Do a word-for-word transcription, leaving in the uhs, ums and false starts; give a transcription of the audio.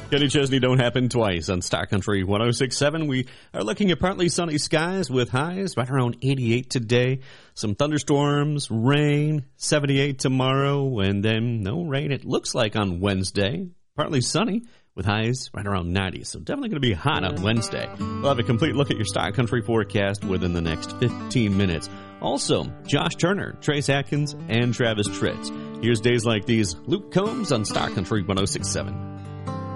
Kenny Chesney don't happen twice on Star Country one oh six point seven. We are looking at partly sunny skies with highs right around eighty-eight today. Some thunderstorms, rain, seventy-eight tomorrow, and then no rain, it looks like, on Wednesday. Partly sunny with highs right around ninety. So definitely going to be hot on Wednesday. We'll have a complete look at your Star Country forecast within the next fifteen minutes. Also, Josh Turner, Trace Atkins, and Travis Tritz. Here's Days Like These. Luke Combs on Star Country one oh six point seven.